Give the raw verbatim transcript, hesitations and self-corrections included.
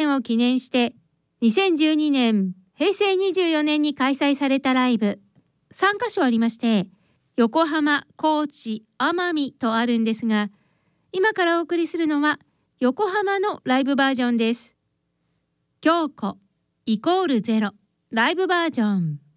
年を記念してにせんじゅうにねんへいせいにじゅうよねんに開催されたライブさんかしょありまして、横浜、高知、奄美とあるんですが、今からお送りするのは横浜のライブバージョンです。京子イコールゼロライブバージョン。